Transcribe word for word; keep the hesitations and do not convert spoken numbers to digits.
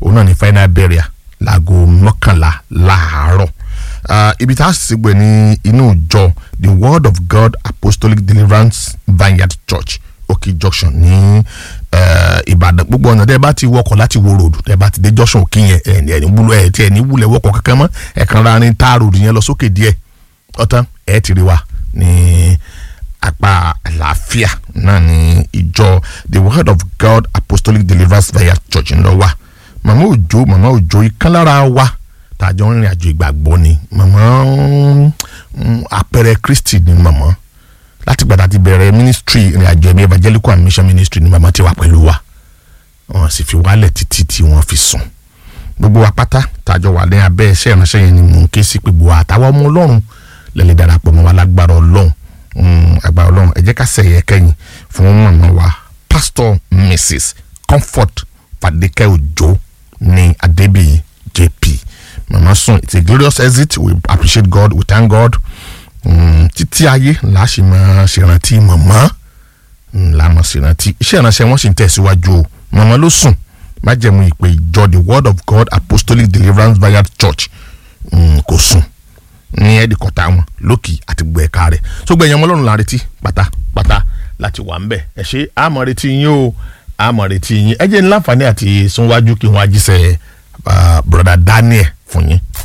òun náà ní final burial láago mọ́kànlá láàárọ̀. Ibi tá a sì gbé ní inú ìjọ the Word of God Apostolic Deliverance Vineyard Church Òkè Junction ní Ìbàdàn. Gbogbo ọ̀nà tẹ́ bá ti wọkọ̀ láti wo ròdù tẹ́ bá ti dé junction Òkè yẹn ẹni ẹni wúlò ẹ̀ tí ẹni wúlẹ̀ wọkọ̀ kankan mọ́ ẹ̀kan ra ní tá ròdù yẹn lọ sókè díẹ̀ ọ̀tán ẹ̀ ti rí wa ní apá àlàáfíà náà ní ìjọ the Word of God Apostolic Deliverance Vineyard Church ńlọ wa. Màmá Òjó Màmá Òjó ìkan lára wa tàjọ ń rìn àjò ìgbàgbọ́ ni màmá àpẹẹrẹ Kristi ni màmá láti gbàdá ti bẹ̀rẹ̀ ministry ìrìn àjò ẹ̀mí evangelical and mission ministry ni màmá ti wà pẹ̀lú wa wọn sì fi wálẹ̀ títí tí wọ́n fi sùn. Gbogbo wa pátá tàjọ wà ní abẹ́ iṣẹ́ ìránṣẹ́ yẹn ni mò ń ké sí pé gbogbo àtàwọn ọmọ Ọlọ́run lẹ́lẹ́ darapọ̀ mọ́ wa lágbára Ọlọ́run agbára Ọlọ́run ẹ jẹ́ ká sẹ̀yẹ kẹ́yìn fún màmá wa Pastor Missus Comfort Fadeke Òjó ní Adébíyì J P. Mama son, it's a glorious exit. We appreciate God. We thank God. Títí ayé la ṣe máa ṣèrántí màmá la máa ṣèrántí iṣẹ́ ìránṣẹ́ wọn sì ń tẹ̀síwájú o. Màmá ló sùn májẹ̀mú ìpè ìjọ the Word of God Apostolic Deliverance Vineyard Church kò sùn ní ẹ̀dìkọ̀tà wọn lókì àti gbẹ̀ka rẹ̀. So gbẹ̀yìn ọmọ Ọlọ́run la retí pátápátá láti wà ń bẹ̀. Ẹ ṣé àmọ̀ retí yín o àmọ̀ retí yín. Ẹ jẹ́ ní láǹfààní àti súnwájú kí wọ́n á jíṣẹ́ brother Daniel fún yín.